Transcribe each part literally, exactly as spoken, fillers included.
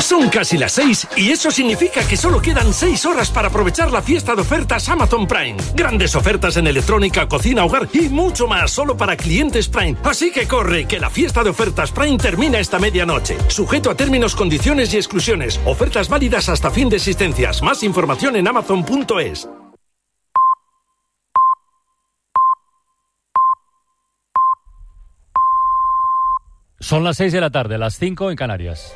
Son casi las seis y eso significa que solo quedan seis horas para aprovechar la fiesta de ofertas Amazon Prime. Grandes ofertas en electrónica, cocina, hogar y mucho más solo para clientes Prime. Así que corre, que la fiesta de ofertas Prime termina esta medianoche. Sujeto a términos, condiciones y exclusiones. Ofertas válidas hasta fin de existencias. Más información en amazon punto es. Son las seis de la tarde, las cinco en Canarias.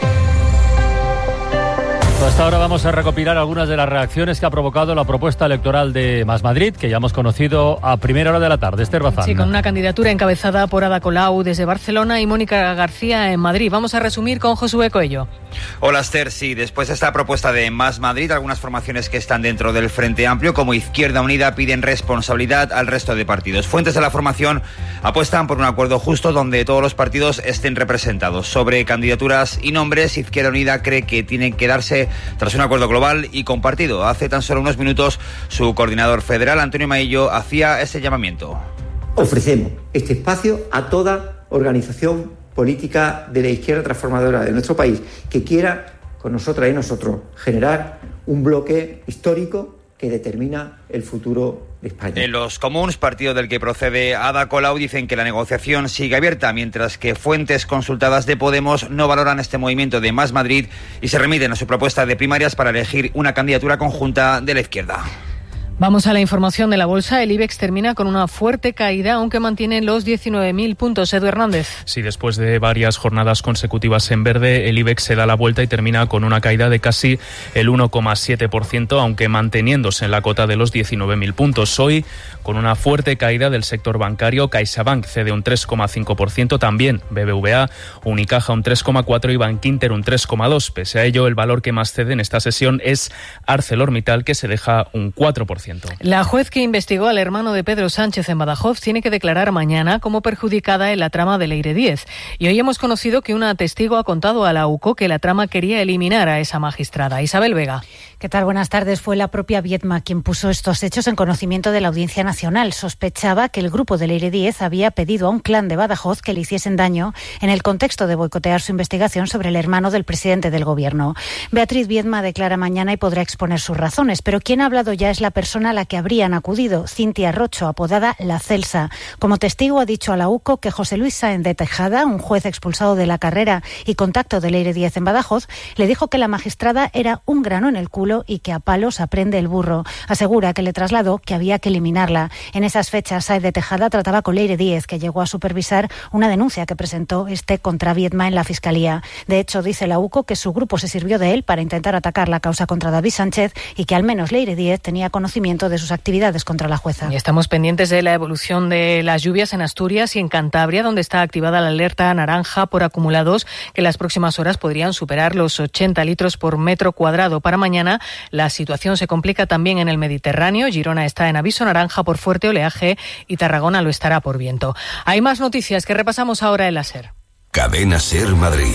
Hasta ahora vamos a recopilar algunas de las reacciones que ha provocado la propuesta electoral de Más Madrid, que ya hemos conocido a primera hora de la tarde. Esther Bazán. Sí, con una candidatura encabezada por Ada Colau desde Barcelona y Mónica García en Madrid. Vamos a resumir con Josué Coello. Hola Esther, sí, después de esta propuesta de Más Madrid, algunas formaciones que están dentro del Frente Amplio, como Izquierda Unida, piden responsabilidad al resto de partidos. Fuentes de la formación apuestan por un acuerdo justo donde todos los partidos estén representados. Sobre candidaturas y nombres, Izquierda Unida cree que tienen que darse tras un acuerdo global y compartido. Hace tan solo unos minutos, su coordinador federal, Antonio Maillo, hacía ese llamamiento. Ofrecemos este espacio a toda organización política de la izquierda transformadora de nuestro país que quiera, con nosotras y nosotros, generar un bloque histórico que determina el futuro de España. En los Comuns, partido del que procede Ada Colau, dicen que la negociación sigue abierta, mientras que fuentes consultadas de Podemos no valoran este movimiento de Más Madrid y se remiten a su propuesta de primarias para elegir una candidatura conjunta de la izquierda. Vamos a la información de la bolsa. El IBEX termina con una fuerte caída, aunque mantiene los diecinueve mil puntos. Edu Hernández. Sí, después de varias jornadas consecutivas en verde, el IBEX se da la vuelta y termina con una caída de casi el uno coma siete por ciento, aunque manteniéndose en la cota de los diecinueve mil puntos. Hoy, con una fuerte caída del sector bancario, CaixaBank cede un tres coma cinco por ciento, también B B V A, Unicaja un tres coma cuatro por ciento y Bankinter un tres coma dos por ciento. Pese a ello, el valor que más cede en esta sesión es ArcelorMittal, que se deja un cuatro por ciento. La juez que investigó al hermano de Pedro Sánchez en Badajoz tiene que declarar mañana como perjudicada en la trama de Leire Díez. Y hoy hemos conocido que una testigo ha contado a la U C O que la trama quería eliminar a esa magistrada. Isabel Vega. ¿Qué tal? Buenas tardes. Fue la propia Viedma quien puso estos hechos en conocimiento de la Audiencia Nacional. Sospechaba que el grupo de Leire Díez había pedido a un clan de Badajoz que le hiciesen daño en el contexto de boicotear su investigación sobre el hermano del presidente del Gobierno. Beatriz Viedma declara mañana y podrá exponer sus razones, pero quien ha hablado ya es la persona a la que habrían acudido, Cintia Rocho, apodada La Celsa. Como testigo ha dicho a la U C O que José Luis Sáenz de Tejada, un juez expulsado de la carrera y contacto de Leire Díez en Badajoz, le dijo que la magistrada era un grano en el culo y que a palos aprende el burro. Asegura que le trasladó que había que eliminarla. En esas fechas, Sáenz de Tejada trataba con Leire Díez, que llegó a supervisar una denuncia que presentó este contra Viedma en la Fiscalía. De hecho, dice la U C O que su grupo se sirvió de él para intentar atacar la causa contra David Sánchez y que al menos Leire Díez tenía conocimiento de sus actividades contra la jueza. Y estamos pendientes de la evolución de las lluvias en Asturias y en Cantabria, donde está activada la alerta naranja por acumulados que en las próximas horas podrían superar los ochenta litros por metro cuadrado. Para mañana la situación se complica también en el Mediterráneo. Girona está en aviso naranja por fuerte oleaje y Tarragona lo estará por viento. Hay más noticias que repasamos ahora en la SER. Cadena SER Madrid.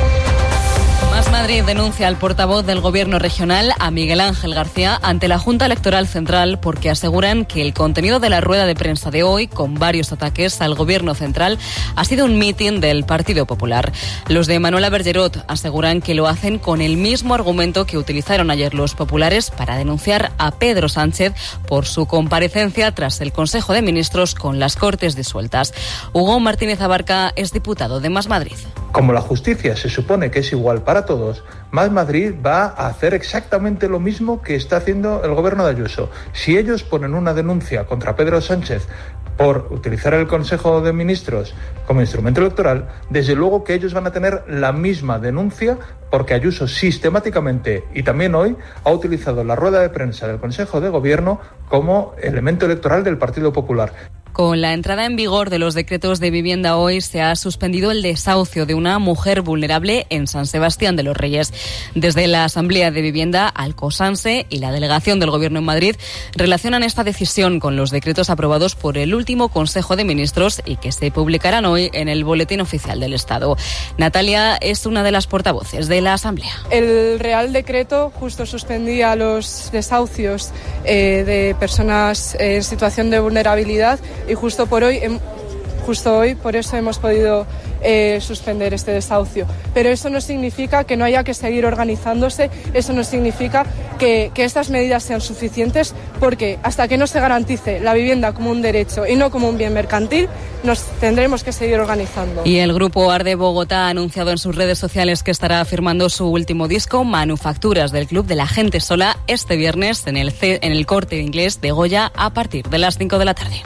Más Madrid denuncia al portavoz del Gobierno regional, a Miguel Ángel García, ante la Junta Electoral Central porque aseguran que el contenido de la rueda de prensa de hoy, con varios ataques al Gobierno central, ha sido un mitin del Partido Popular. Los de Manuela Bergerot aseguran que lo hacen con el mismo argumento que utilizaron ayer los populares para denunciar a Pedro Sánchez por su comparecencia tras el Consejo de Ministros con las Cortes disueltas. Hugo Martínez Abarca es diputado de Más Madrid. Como la justicia se supone que es igual para todos, Más Madrid va a hacer exactamente lo mismo que está haciendo el gobierno de Ayuso. Si ellos ponen una denuncia contra Pedro Sánchez por utilizar el Consejo de Ministros como instrumento electoral, desde luego que ellos van a tener la misma denuncia porque Ayuso sistemáticamente y también hoy ha utilizado la rueda de prensa del Consejo de Gobierno como elemento electoral del Partido Popular. Con la entrada en vigor de los decretos de vivienda hoy se ha suspendido el desahucio de una mujer vulnerable en San Sebastián de los Reyes. Desde la Asamblea de Vivienda, Alcosanse y la Delegación del Gobierno en Madrid relacionan esta decisión con los decretos aprobados por el último Consejo de Ministros y que se publicarán hoy en el Boletín Oficial del Estado. Natalia es una de las portavoces de la Asamblea. El Real Decreto justo suspendía los desahucios eh, de personas en situación de vulnerabilidad y justo por hoy justo hoy, por eso hemos podido eh, suspender este desahucio. Pero eso no significa que no haya que seguir organizándose, eso no significa que, que estas medidas sean suficientes, porque hasta que no se garantice la vivienda como un derecho y no como un bien mercantil, nos tendremos que seguir organizando. Y el grupo Arde Bogotá ha anunciado en sus redes sociales que estará firmando su último disco, Manufacturas, del Club de la Gente Sola, este viernes en el, C- en el Corte Inglés de Goya a partir de las cinco de la tarde.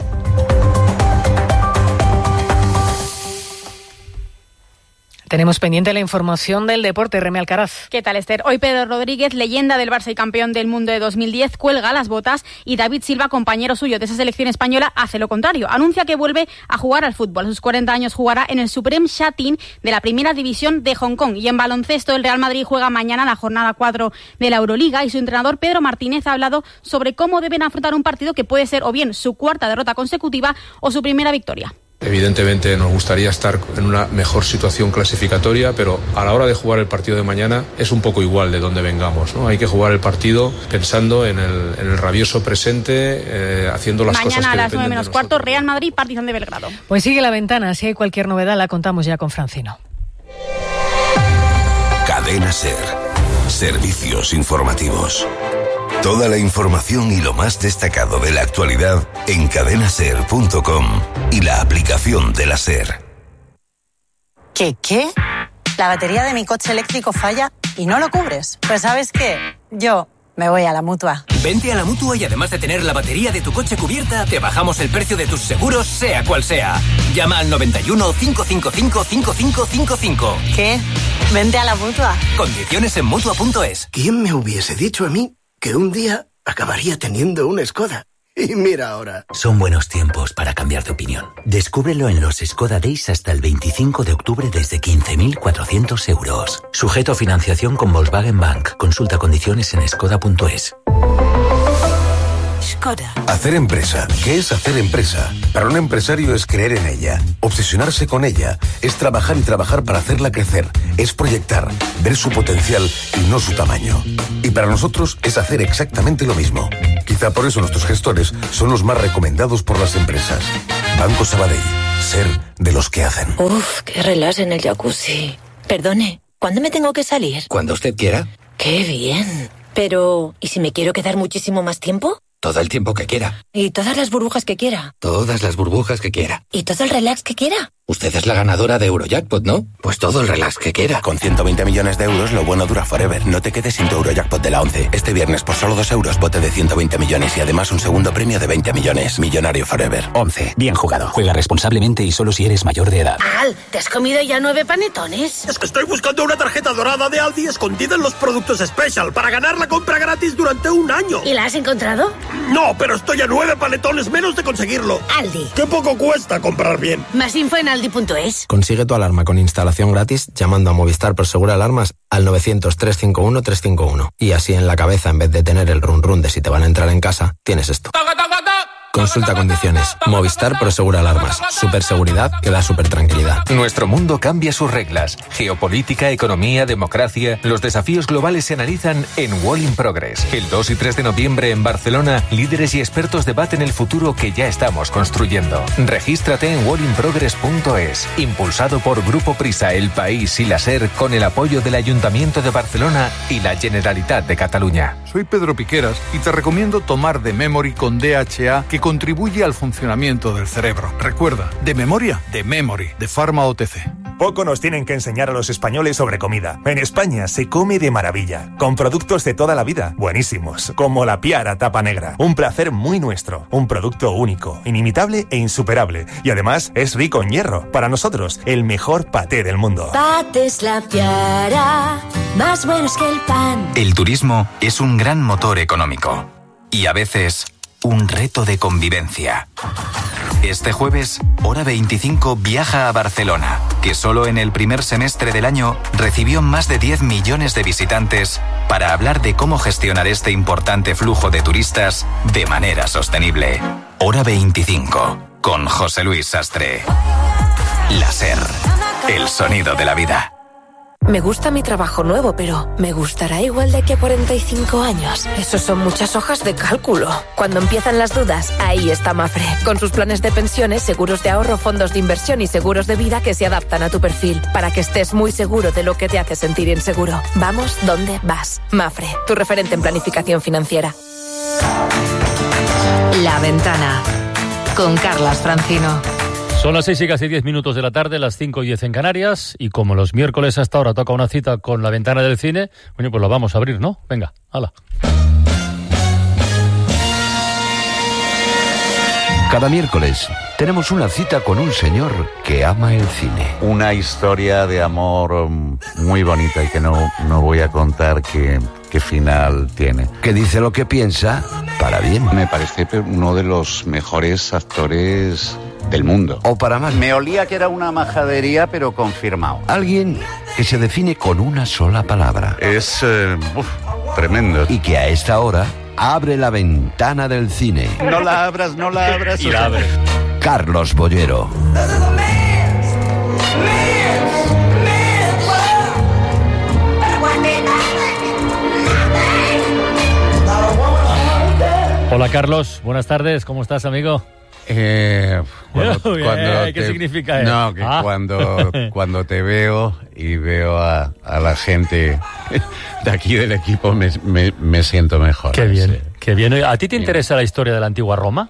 Tenemos pendiente la información del deporte. Reme Alcaraz. ¿Qué tal, Esther? Hoy Pedro Rodríguez, leyenda del Barça y campeón del mundo de dos mil diez, cuelga las botas y David Silva, compañero suyo de esa selección española, hace lo contrario. Anuncia que vuelve a jugar al fútbol. A sus cuarenta años jugará en el Supreme Sha-Tin de la Primera División de Hong Kong. Y en baloncesto, el Real Madrid juega mañana la jornada cuatro de la Euroliga y su entrenador Pedro Martínez ha hablado sobre cómo deben afrontar un partido que puede ser o bien su cuarta derrota consecutiva o su primera victoria. Evidentemente nos gustaría estar en una mejor situación clasificatoria, pero a la hora de jugar el partido de mañana es un poco igual de donde vengamos, ¿no? Hay que jugar el partido pensando en el, en el rabioso presente, eh, haciendo las mañana cosas que a las nueve menos de cuarto, Real Madrid, Partizan de Belgrado. Pues sigue la ventana, si hay cualquier novedad la contamos ya con Francino. Cadena SER. Servicios informativos. Toda la información y lo más destacado de la actualidad en cadena ser punto com y la aplicación de la SER. ¿Qué qué? La batería de mi coche eléctrico falla y no lo cubres. Pues ¿sabes qué? Yo me voy a la Mutua. Vente a la Mutua y además de tener la batería de tu coche cubierta, te bajamos el precio de tus seguros, sea cual sea. Llama al noventa y uno, cinco cinco cinco, cinco cinco cinco cinco. ¿Qué? Vente a la Mutua. Condiciones en Mutua punto es. ¿Quién me hubiese dicho a mí que un día acabaría teniendo una Skoda? Y mira ahora. Son buenos tiempos para cambiar de opinión. Descúbrelo en los Skoda Days hasta el veinticinco de octubre desde quince mil cuatrocientos euros. Sujeto a financiación con Volkswagen Bank. Consulta condiciones en skoda punto es. Skoda. Hacer empresa. ¿Qué es hacer empresa? Para un empresario es creer en ella, obsesionarse con ella, es trabajar y trabajar para hacerla crecer, es proyectar, ver su potencial y no su tamaño. Y para nosotros es hacer exactamente lo mismo. Quizá por eso nuestros gestores son los más recomendados por las empresas. Banco Sabadell. Ser de los que hacen. Uf, qué relax en el jacuzzi. Perdone, ¿cuándo me tengo que salir? Cuando usted quiera. Qué bien. Pero, ¿y si me quiero quedar muchísimo más tiempo? Todo el tiempo que quiera. ¿Y todas las burbujas que quiera? Todas las burbujas que quiera. ¿Y todo el relax que quiera? Usted es la ganadora de Eurojackpot, ¿no? Pues todo el relax que quiera. Con ciento veinte millones de euros, lo bueno dura forever. No te quedes sin tu Eurojackpot de la once. Este viernes, por solo dos euros, bote de ciento veinte millones y además un segundo premio de veinte millones. Millonario forever. once. Bien jugado. Juega responsablemente y solo si eres mayor de edad. Al, ¿te has comido ya nueve panetones? Es que estoy buscando una tarjeta dorada de Aldi escondida en los productos Special para ganar la compra gratis durante un año. ¿Y la has encontrado? No, pero estoy a nueve panetones menos de conseguirlo. Aldi. Qué poco cuesta comprar bien. Más info en aldi punto es. Consigue tu alarma con instalación gratis llamando a Movistar Prosegur Alarmas al novecientos, trescientos cincuenta y uno, trescientos cincuenta y uno. Y así en la cabeza, en vez de tener el run run de si te van a entrar en casa, tienes esto. Consulta condiciones. Movistar Prosegur Alarmas. Superseguridad que da super tranquilidad. Nuestro mundo cambia sus reglas. Geopolítica, economía, democracia. Los desafíos globales se analizan en Wall in Progress. El dos y tres de noviembre en Barcelona, líderes y expertos debaten el futuro que ya estamos construyendo. Regístrate en wall in progress punto es. Impulsado por Grupo Prisa, El País y la SER, con el apoyo del Ayuntamiento de Barcelona y la Generalitat de Cataluña. Soy Pedro Piqueras y te recomiendo tomar The Memory con D H A, que contribuye al funcionamiento del cerebro. Recuerda, de memoria, de Memory, de Pharma O T C. Poco nos tienen que enseñar a los españoles sobre comida. En España se come de maravilla, con productos de toda la vida, buenísimos, como la Piara Tapa Negra. Un placer muy nuestro, un producto único, inimitable e insuperable. Y además es rico en hierro. Para nosotros, el mejor paté del mundo. Patés La Piara, más buenos que el pan. El turismo es un gran motor económico y a veces un reto de convivencia. Este jueves, Hora veinticinco viaja a Barcelona, que solo en el primer semestre del año recibió más de diez millones de visitantes, para hablar de cómo gestionar este importante flujo de turistas de manera sostenible. Hora veinticinco, con José Luis Sastre. La SER, el sonido de la vida. Me gusta mi trabajo nuevo, pero ¿me gustará igual de aquí a cuarenta y cinco años? Esos son muchas hojas de cálculo. Cuando empiezan las dudas, ahí está Mapfre. Con sus planes de pensiones, seguros de ahorro, fondos de inversión y seguros de vida que se adaptan a tu perfil, para que estés muy seguro de lo que te hace sentir inseguro. Vamos donde vas. Mapfre, tu referente en planificación financiera. La Ventana, con Carlas Francino. Son las seis y casi diez minutos de la tarde, las cinco y diez en Canarias, y como los miércoles hasta ahora toca una cita con La Ventana del Cine, bueno, pues la vamos a abrir, ¿no? Venga, hala. Cada miércoles tenemos una cita con un señor que ama el cine. Una historia de amor muy bonita y que no, no voy a contar qué, qué final tiene. Que dice lo que piensa para bien. Me parece uno de los mejores actores del mundo. O para mal. Me olía que era una majadería, pero confirmado. Alguien que se define con una sola palabra. Es eh, uf, tremendo. Y que a esta hora abre la ventana del cine. No la abras, no la abras. Y la abres. Carlos Bollero. Hola Carlos, buenas tardes, ¿cómo estás, amigo? Eh, cuando, cuando ¿Qué te, significa eso? No, que ah. cuando, cuando te veo y veo a, a la gente de aquí del equipo me, me, me siento mejor. Qué bien, sí. qué bien. ¿A ti te interesa la historia de la antigua Roma?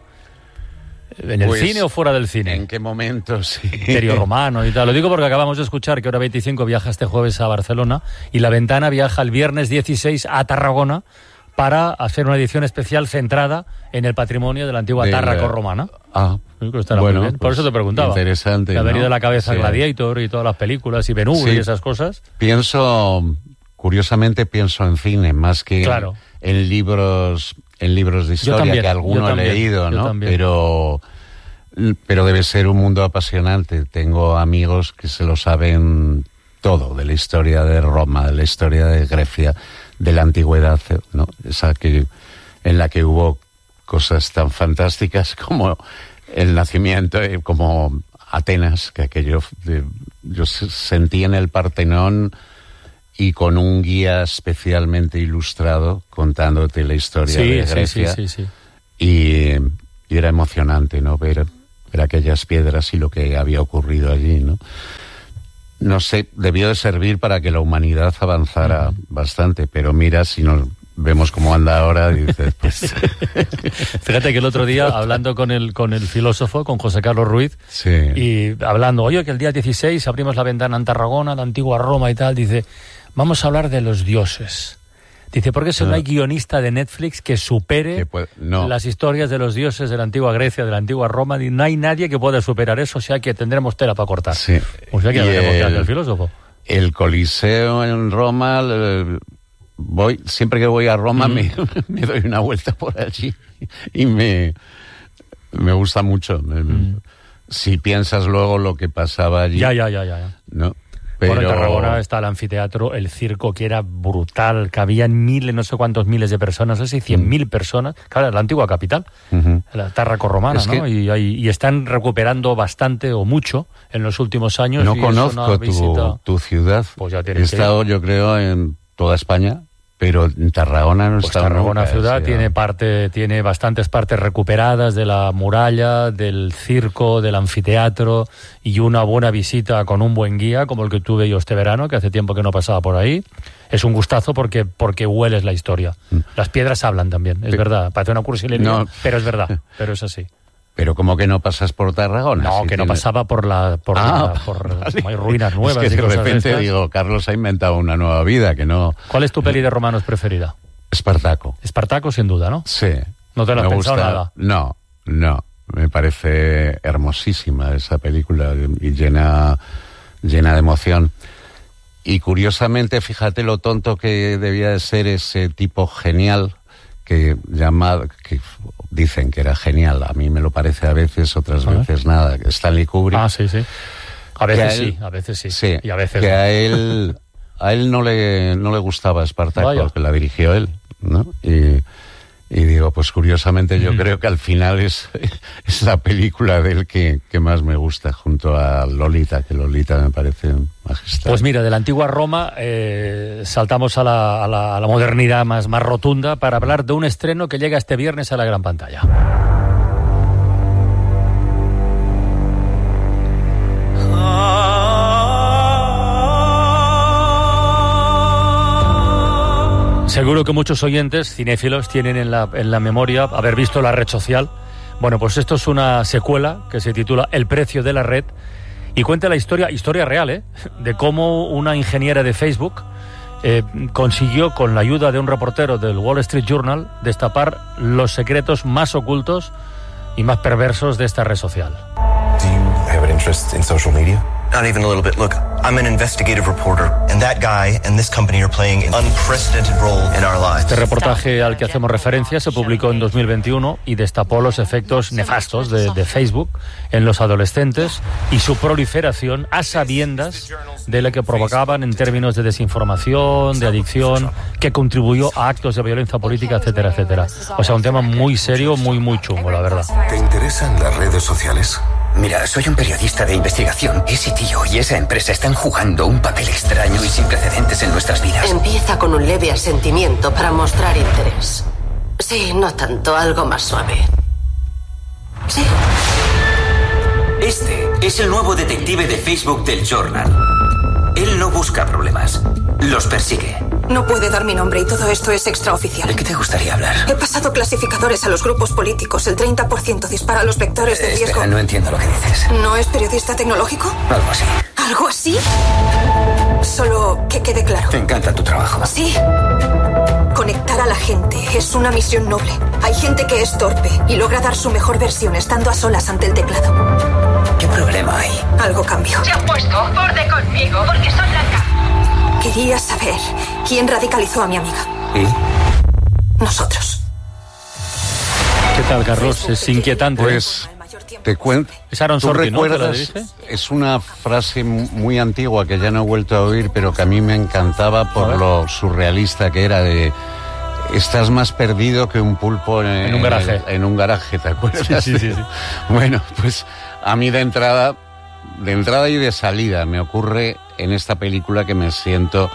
¿En el pues, cine o fuera del cine? ¿En qué momento? Sí. Imperio Romano y tal. Lo digo porque acabamos de escuchar que Hora veinticinco viaja este jueves a Barcelona y La Ventana viaja el viernes dieciséis a Tarragona para hacer una edición especial centrada en el patrimonio de la antigua de Tárraco romana. Ah, bueno, muy bien. Por pues, eso te preguntaba. Interesante. Te ha venido ¿no? a la cabeza sí. Gladiator y todas las películas y Ben-Hur sí. y esas cosas. Pienso, curiosamente pienso en cine más que claro. en, en libros, en libros de historia también, que alguno he leído, ¿no? Pero, pero debe ser un mundo apasionante. Tengo amigos que se lo saben todo de la historia de Roma, de la historia de Grecia, de la antigüedad, ¿no? Esa que en la que hubo cosas tan fantásticas como el nacimiento, como Atenas, que aquello de, yo sentí en el Partenón y con un guía especialmente ilustrado contándote la historia sí, de Grecia. Sí, sí, sí, sí. Y, y era emocionante, ¿no? Ver, ver aquellas piedras y lo que había ocurrido allí, ¿no? No sé, debió de servir para que la humanidad avanzara uh-huh. bastante, pero mira, si nos vemos cómo anda ahora, dices, pues... Fíjate que el otro día, hablando con el con el filósofo, con José Carlos Ruiz, sí. y hablando, oye, que el día dieciséis abrimos la ventana en Tarragona, la antigua Roma y tal, dice, vamos a hablar de los dioses. Dice, porque eso no, no hay guionista de Netflix que supere que puede, no. las historias de los dioses de la antigua Grecia, de la antigua Roma. No hay nadie que pueda superar eso, o sea que tendremos tela para cortar. Sí. O sea que hablaremos el, del filósofo. El Coliseo en Roma, voy siempre que voy a Roma mm. me, me doy una vuelta por allí y me, me gusta mucho. Mm. Si piensas luego lo que pasaba allí... Ya, ya, ya, ya. ¿no? Pero... Bueno, en Tarragona está el anfiteatro, el circo, que era brutal, que habían miles, no sé cuántos miles de personas, no sé, cien mil mm. personas. Claro, la antigua capital, uh-huh. la Tárraco romana, es ¿no? Que... Y, y están recuperando bastante o mucho en los últimos años. No y conozco tu, visita... tu ciudad. Pues ya He estado, yo creo, en toda España, pero en Tarragona no pues está Tarragona nunca, ciudad o sea... tiene parte, tiene bastantes partes recuperadas de la muralla, del circo, del anfiteatro y una buena visita con un buen guía como el que tuve yo este verano, que hace tiempo que no pasaba por ahí. Es un gustazo porque porque hueles la historia. Mm. Las piedras hablan también, es pero, verdad. Parece una cursilería, no. pero es verdad, pero es así. Pero como que no pasas por Tarragona. No, si que tiene... no pasaba por la por, ah, la, por vale. hay ruinas nuevas. Es que y de cosas repente estas. digo, Carlos ha inventado una nueva vida, que no... ¿Cuál es tu peli de romanos preferida? Espartaco. Espartaco sin duda, ¿no? Sí. ¿No te la has pensado gusta... nada? No, no. Me parece hermosísima esa película y llena, llena de emoción. Y curiosamente, fíjate lo tonto que debía de ser ese tipo genial que llama, que dicen que era genial. A mí me lo parece a veces, otras ¿Ah? veces nada. Stanley Kubrick. Ah, sí, sí. A veces él, sí, a veces sí. Sí. Y a veces que no. a él, a él no le, no le gustaba Espartaco, que la dirigió él, ¿no? Y, Y digo, pues curiosamente yo mm. creo que al final es, es la película del que, que más me gusta, junto a Lolita, que Lolita me parece magistral. Pues mira, de la antigua Roma eh, saltamos a la, a, la, a la modernidad más, más rotunda para hablar de un estreno que llega este viernes a la gran pantalla. Seguro que muchos oyentes cinéfilos tienen en la, en la memoria haber visto La Red Social. Bueno, pues esto es una secuela que se titula El precio de la red y cuenta la historia, historia real, ¿eh?, de cómo una ingeniera de Facebook eh, consiguió, con la ayuda de un reportero del Wall Street Journal, destapar los secretos más ocultos y más perversos de esta red social. Do you have an interest in social media? Not even a little bit. Look, I'm an investigative reporter, and that guy and this company are playing an unprecedented role in our lives. Este reportaje al que hacemos referencia se publicó en dos mil veintiuno y destapó los efectos nefastos de, de Facebook en los adolescentes y su proliferación a sabiendas de lo que provocaban en términos de desinformación, de adicción, que contribuyó a actos de violencia política, etcétera, etcétera. O sea, un tema muy serio, muy, muy chungo, la verdad. ¿Te interesan las redes sociales? Mira, soy un periodista de investigación. Ese tío y esa empresa están jugando un papel extraño y sin precedentes en nuestras vidas. Empieza con un leve asentimiento para mostrar interés. Sí, no tanto, algo más suave. Sí. Este es el nuevo detective de Facebook del Journal. Él no busca problemas, los persigue. No puede dar mi nombre y todo esto es extraoficial. ¿De qué te gustaría hablar? He pasado clasificadores a los grupos políticos. El treinta por ciento dispara los vectores de riesgo. Espera, no entiendo lo que dices. ¿No es periodista tecnológico? Algo así. ¿Algo así? Solo que quede claro. Te encanta tu trabajo. Sí. Conectar a la gente es una misión noble. Hay gente que es torpe y logra dar su mejor versión estando a solas ante el teclado. ¿Qué problema hay? Algo cambió. Se han puesto borde conmigo porque soy blanca. Quería saber quién radicalizó a mi amiga. ¿Y? Nosotros. ¿Qué tal, Carlos? Es inquietante. Pues te cuento. Es Aaron Sorkin, ¿no? ¿Te lo dirige? Es una frase muy antigua que ya no he vuelto a oír, pero que a mí me encantaba por lo surrealista que era de... Estás más perdido que un pulpo en, en un garaje. En, en un garaje, ¿te acuerdas? Sí, sí, sí, sí. Bueno, pues a mí de entrada, de entrada y de salida me ocurre en esta película que me siento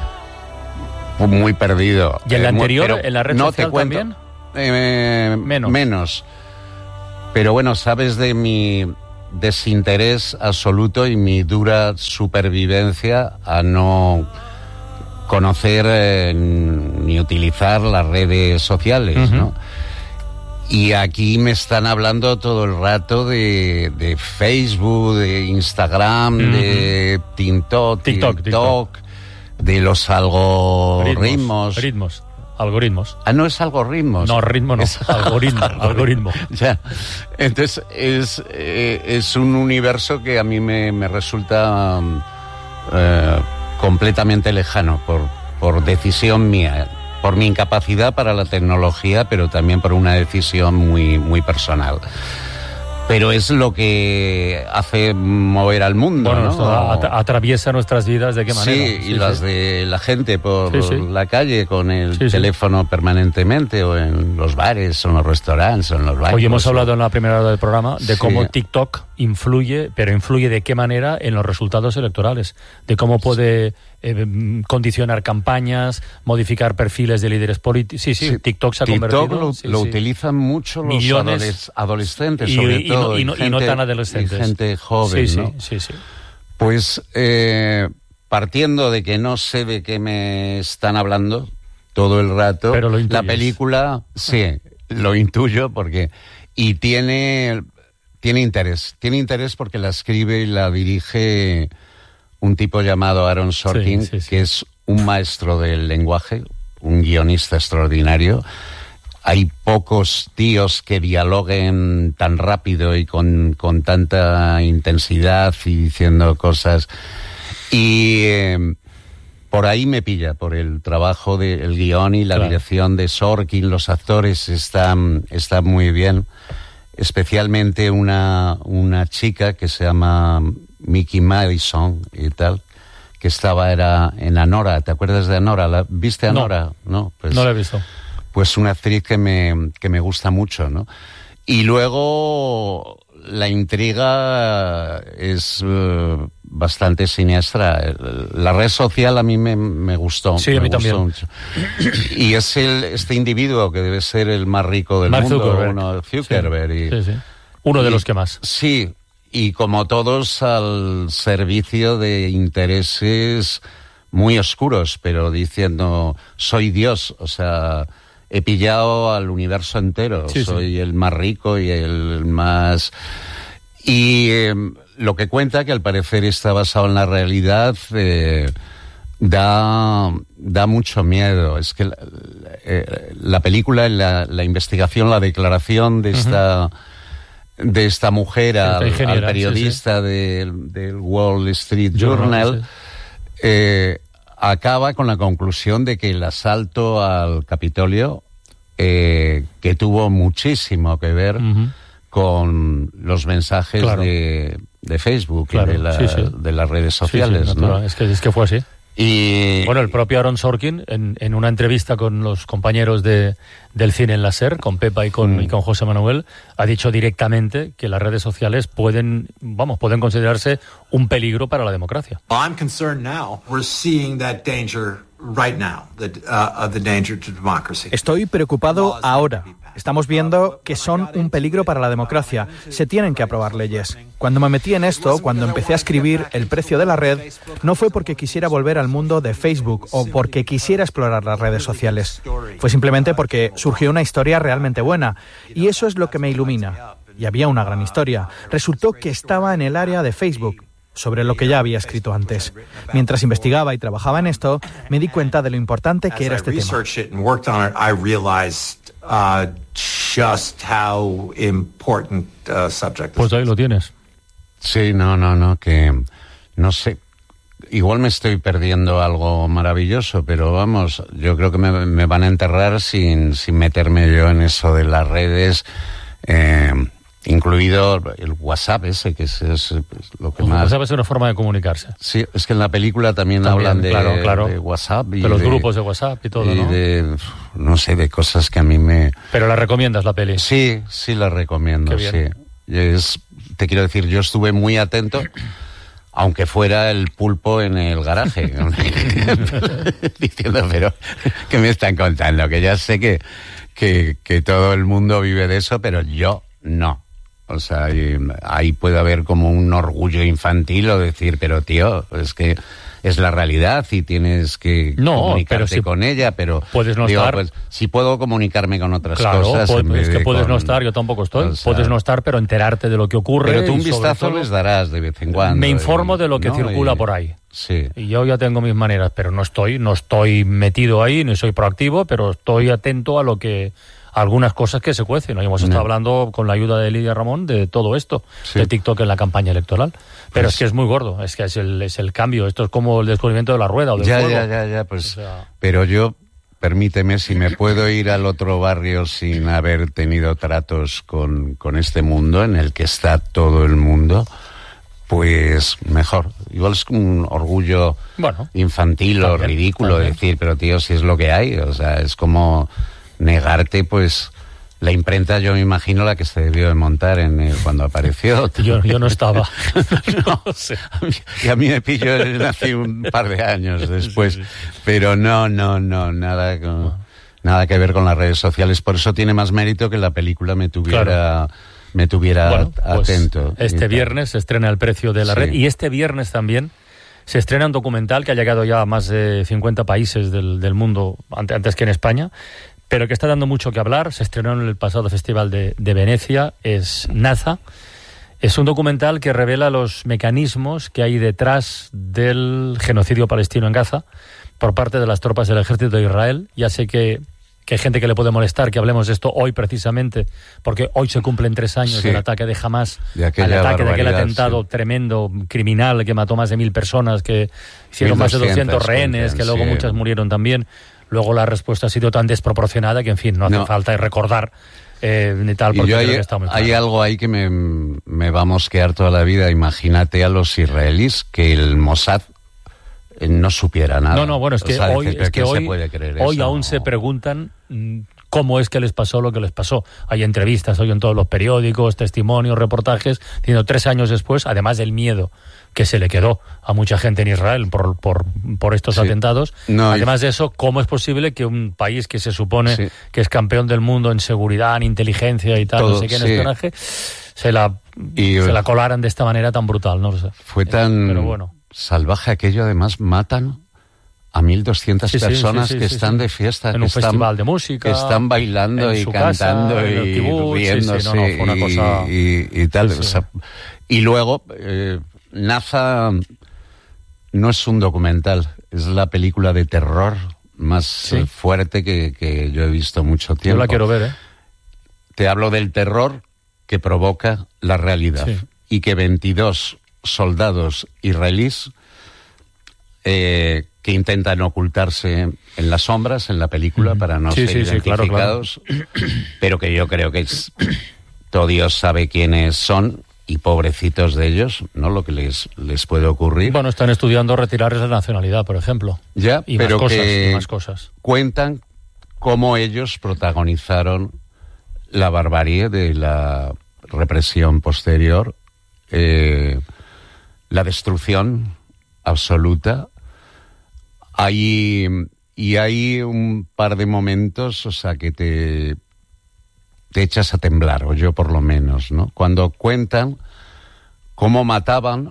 muy perdido. ¿Y en la eh, anterior, pero en la red no social te cuento, también? Eh, menos. Menos. Pero bueno, sabes de mi desinterés absoluto y mi dura supervivencia a no conocer eh, ni utilizar las redes sociales, uh-huh. ¿no? Y aquí me están hablando todo el rato de, de Facebook, de Instagram, uh-huh. de TikTok, TikTok, TikTok, de los algoritmos. Ritmos. Algoritmos. Ah, no es algoritmos. No, ritmo no. Es algoritmo. algoritmo. Ya. Entonces, es, eh, es un universo que a mí me, me resulta eh, completamente lejano por, por decisión mía, por mi incapacidad para la tecnología, pero también por una decisión muy, muy personal. Pero es lo que hace mover al mundo, bueno, ¿no? Esto at- atraviesa nuestras vidas, ¿de qué manera? Sí, sí y sí. las de la gente por sí, sí. la calle con el sí, teléfono sí. permanentemente, o en los bares, o en los restaurantes, o en los bancos. Hoy hemos hablado en la primera hora del programa de sí. cómo TikTok influye, pero influye de qué manera en los resultados electorales, de cómo puede eh, condicionar campañas, modificar perfiles de líderes políticos. Sí, sí, sí, TikTok se ha TikTok convertido... lo, sí, lo sí. utilizan mucho los Millones, adolescentes, y, sobre y, todo. Y no, y no, y no tan adolescentes. Y gente joven, sí, ¿no? Sí, sí, sí. Pues eh, partiendo de que no sé de qué me están hablando todo el rato, pero lo la película, sí, lo intuyo porque... Y tiene... Tiene interés, tiene interés porque la escribe y la dirige un tipo llamado Aaron Sorkin, sí, sí, sí. que es un maestro del lenguaje, un guionista extraordinario. Hay pocos tíos que dialoguen tan rápido y con, con tanta intensidad y diciendo cosas. Y eh, por ahí me pilla, por el trabajo del guión y la claro. dirección de Sorkin. Los actores están, están muy bien. Especialmente una, una chica que se llama Mickey Madison y tal, que estaba era en Anora. ¿Te acuerdas de Anora? ¿La, ¿Viste Anora? No, no, pues, no la he visto. pues una actriz que me, que me gusta mucho, ¿no? Y luego la intriga es uh, bastante siniestra. La red social a mí me, me gustó. Sí, me a mí gustó también. Mucho. Y es el, este individuo que debe ser el más rico del Mark mundo, Zuckerberg. uno, Zuckerberg. Sí, y, sí, sí. Uno de y, los que más. Sí, y como todos al servicio de intereses muy oscuros, pero diciendo, soy Dios, o sea, he pillado al universo entero, sí, soy sí. el más rico y el más... Y eh, lo que cuenta, que al parecer está basado en la realidad, eh, da, da mucho miedo. Es que la, eh, la película, la, la investigación, la declaración de esta... Uh-huh. de esta mujer al, al periodista sí, sí. Del, del Wall Street Journal, Journal sí. eh, acaba con la conclusión de que el asalto al Capitolio, eh, que tuvo muchísimo que ver uh-huh. con los mensajes claro. de, de Facebook claro. y de, la, sí, sí. de las redes sociales. Sí, sí, ¿no? es, que, es que fue así. Y... Bueno, el propio Aaron Sorkin, en, en una entrevista con los compañeros de, del cine en la SER, con Pepa y con, mm. y con José Manuel, ha dicho directamente que las redes sociales pueden, vamos, pueden considerarse un peligro para la democracia. I'm concerned now. We're seeing that danger right now, the, uh, of the danger to democracy. Estoy preocupado ahora. Estamos viendo que son un peligro para la democracia. Se tienen que aprobar leyes. Cuando me metí en esto, cuando empecé a escribir El precio de la red, no fue porque quisiera volver al mundo de Facebook o porque quisiera explorar las redes sociales. Fue simplemente porque surgió una historia realmente buena. Y eso es lo que me ilumina. Y había una gran historia. Resultó que estaba en el área de Facebook, sobre lo que ya había escrito antes. Mientras investigaba y trabajaba en esto, me di cuenta de lo importante que era este tema. Uh, just how important uh, subject. Pues ahí lo tienes. Sí, no, no, no, que no sé. Igual me estoy perdiendo algo maravilloso, pero vamos, yo creo que me, me van a enterrar sin, sin meterme yo en eso de las redes, eh, incluido el WhatsApp ese, que es, es lo que el más... WhatsApp es una forma de comunicarse. Sí, es que en la película también, también hablan de, claro, claro. de WhatsApp. Y de los de, grupos de WhatsApp y todo, y ¿no? de, no sé, de cosas que a mí me... ¿Pero la recomiendas, la peli? Sí, sí la recomiendo, Qué bien. sí. Es, te quiero decir, yo estuve muy atento... Aunque fuera el pulpo en el garaje, diciendo, pero ¿qué me están contando? Que ya sé que, que, que todo el mundo vive de eso, pero yo no. O sea, ahí puede haber como un orgullo infantil o decir, pero tío, es que es la realidad y tienes que no, comunicarte pero si con ella, pero puedes no digo, estar. Pues, si puedo comunicarme con otras claro, cosas. Pues, en vez es que de puedes con, no estar, yo tampoco estoy. O sea, puedes no estar, pero enterarte de lo que ocurre. Pero tú un vistazo todo, les darás de vez en cuando. Me informo y, de lo que ¿no? circula y, por ahí. Sí. Y yo ya tengo mis maneras, pero no estoy, no estoy metido ahí, ni soy proactivo, pero estoy atento a lo que algunas cosas que se cuecen. Hoy hemos estado no. hablando con la ayuda de Lidia Ramón de todo esto, sí. de TikTok en la campaña electoral. Pero pues, es que es muy gordo, es que es el, es el cambio. Esto es como el descubrimiento de la rueda o del ya, fuego. Ya, ya, ya, pues. O sea, pero yo, permíteme, si me puedo ir al otro barrio sin haber tenido tratos con, con este mundo en el que está todo el mundo, pues mejor. Igual es un orgullo bueno, infantil también, o ridículo también. decir, pero tío, si es lo que hay, o sea, es como negarte, pues, la imprenta, yo me imagino la que se debió de montar en el, cuando apareció. Yo, yo no estaba. no, no sé. Y a mí me pilló hace un par de años después. Sí, sí. Pero no, no, no, nada con, no. nada que ver con las redes sociales. Por eso tiene más mérito que la película me tuviera... Claro. me tuviera bueno, pues atento. Este viernes se estrena El precio de la sí. red y este viernes también se estrena un documental que ha llegado ya a más de cincuenta países del, del mundo, antes que en España, pero que está dando mucho que hablar. Se estrenó en el pasado Festival de, de Venecia, es Naza. Es un documental que revela los mecanismos que hay detrás del genocidio palestino en Gaza por parte de las tropas del ejército de Israel. Ya sé que que hay gente que le puede molestar que hablemos de esto hoy precisamente, porque hoy se cumplen tres años sí. del ataque de Hamas, al ataque de aquel atentado sí. tremendo, criminal, que mató más de mil personas, que hicieron más de doscientos rehenes, que luego sí. muchas murieron también. Luego la respuesta ha sido tan desproporcionada que, en fin, no hace no. falta recordar eh, ni tal, porque hay, creo que está muy claro. Hay algo ahí que me, me va a mosquear toda la vida. Imagínate a los israelíes que el Mossad no supiera nada. No, no, bueno, es que o sea, hoy, que, es que hoy, se puede creer hoy eso, aún no. se preguntan cómo es que les pasó lo que les pasó. Hay entrevistas hoy en todos los periódicos, testimonios, reportajes, diciendo tres años después, además del miedo que se le quedó a mucha gente en Israel por, por, por estos sí. atentados. No, además de eso, ¿cómo es posible que un país que se supone sí. que es campeón del mundo en seguridad, en inteligencia y tal, todo, no sé qué, en sí. espionaje, se la, y, se la colaran de esta manera tan brutal? No lo sé. Fue tan Pero bueno. salvaje aquello, además matan a mil doscientas sí, personas sí, sí, sí, que sí, están sí. de fiesta, en que un están, festival de música, que están bailando y cantando casa, y kibutz, riéndose sí, sí, no, no, fue una cosa... y, y, y tal. Sí, sí. O sea, y luego, eh, Naza no es un documental, es la película de terror más ¿Sí? eh, fuerte que, que yo he visto mucho tiempo. Yo la quiero ver, ¿eh? Te hablo del terror que provoca la realidad sí. y que veintidós soldados israelíes eh, que intentan ocultarse en las sombras en la película mm. para no sí, ser sí, identificados, sí, claro, claro. pero que yo creo que es, todo Dios sabe quiénes son. Y pobrecitos de ellos, ¿no? Lo que les, les puede ocurrir. Bueno, están estudiando retirarles la nacionalidad, por ejemplo. Ya, y pero más cosas, que y más cosas. Cuentan cómo ellos protagonizaron la barbarie de la represión posterior, eh, la destrucción absoluta. Hay, y hay un par de momentos, o sea, que te... te echas a temblar, o yo por lo menos, ¿no? Cuando cuentan cómo mataban,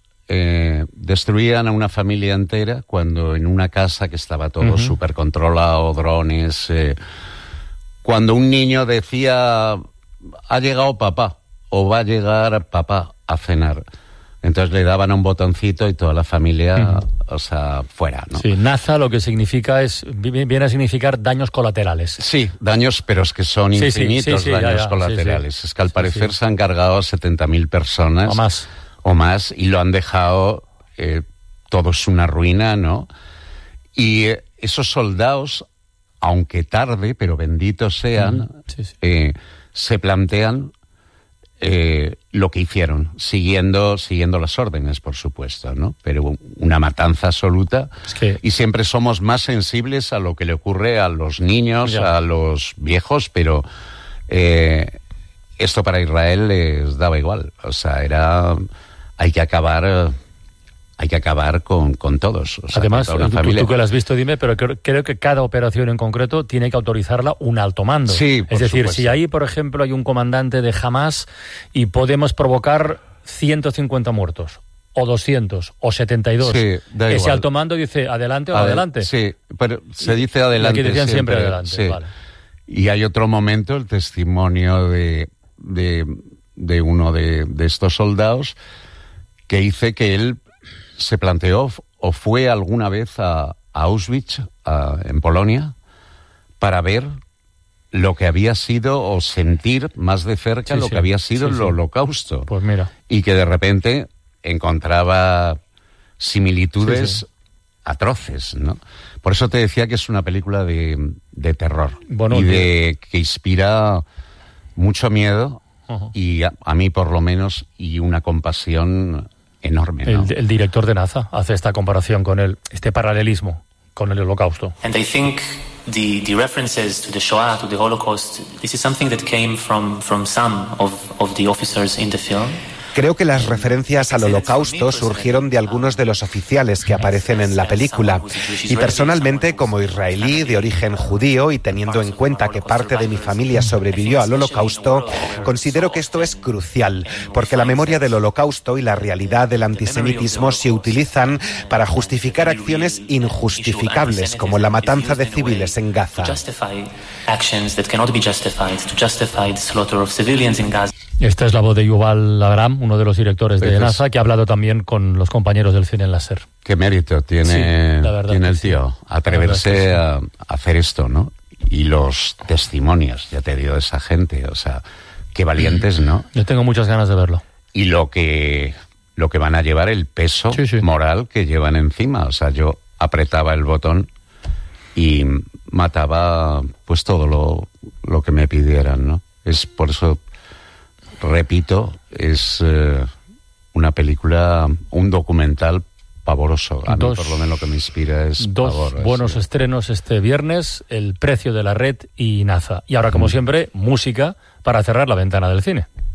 eh, destruían a una familia entera, cuando en una casa que estaba todo uh-huh. súper controlado, drones, eh, cuando un niño decía, ha llegado papá, o va a llegar papá a cenar. Entonces le daban un botoncito y toda la familia, uh-huh. o sea, fuera, ¿no? Sí, Naza lo que significa es, viene a significar daños colaterales. Sí, daños, pero es que son sí, infinitos sí, sí, daños ya, ya, colaterales. Sí, sí. Es que al parecer sí, sí. se han cargado setenta mil personas. O más. O más, y lo han dejado, eh, todo es una ruina, ¿no? Y eh, esos soldados, aunque tarde, pero benditos sean, uh-huh. sí, sí. Eh, se plantean... Eh, lo que hicieron, siguiendo siguiendo las órdenes, por supuesto, ¿no? Pero una matanza absoluta. Es que... Y siempre somos más sensibles a lo que le ocurre a los niños, ya. a los viejos, pero eh, esto para Israel les daba igual. O sea, era... Hay que acabar... Hay que acabar con, con todos. O sea, además, una tú, familia... tú que lo has visto, dime, pero creo, creo que cada operación en concreto tiene que autorizarla un alto mando. Sí, es decir, supuesto. Si ahí, por ejemplo, hay un comandante de Hamas y podemos provocar ciento cincuenta muertos, o doscientos, o setenta y dos, sí, ese igual. alto mando dice adelante o Adel- adelante. Sí, pero se dice adelante. Y aquí decían siempre, siempre adelante, sí. vale. Y hay otro momento, el testimonio de, de, de uno de, de estos soldados, que dice que él se planteó o fue alguna vez a, a Auschwitz, a, en Polonia, para ver lo que había sido o sentir más de cerca sí, lo sí. que había sido sí, el sí. holocausto. Pues mira. Y que de repente encontraba similitudes sí, sí. atroces, ¿no? Por eso te decía que es una película de, de terror bueno, y de que inspira mucho miedo uh-huh. y a, a mí por lo menos y una compasión enorme, ¿no? El, el director de Naza hace esta comparación con el, este paralelismo con el Holocausto. And I think the the references to the Shoah, to the Holocaust, this is something that came from from some of of the officers in the film. Creo que las referencias al Holocausto surgieron de algunos de los oficiales que aparecen en la película. Y personalmente, como israelí de origen judío y teniendo en cuenta que parte de mi familia sobrevivió al Holocausto, considero que esto es crucial, porque la memoria del Holocausto y la realidad del antisemitismo se utilizan para justificar acciones injustificables, como la matanza de civiles en Gaza. Esta es la voz de Yuval Abraham, uno de los directores de Entonces, Naza, que ha hablado también con los compañeros del cine en láser. Qué mérito tiene, sí, la verdad tiene el sí. tío, atreverse sí. a, a hacer esto, ¿no? Y los testimonios, ya te digo, de esa gente, o sea, qué valientes, ¿no? Yo tengo muchas ganas de verlo. Y lo que, lo que van a llevar, el peso sí, sí. moral que llevan encima, o sea, yo apretaba el botón y mataba pues todo lo, lo que me pidieran, ¿no? Es por eso... Repito, es eh, una película, un documental pavoroso. A dos, mí, por lo menos, lo que me inspira es dos pavor. buenos sí. estrenos este viernes, El precio de la red y Naza. Y ahora, como mm. siempre, música para cerrar la ventana del cine.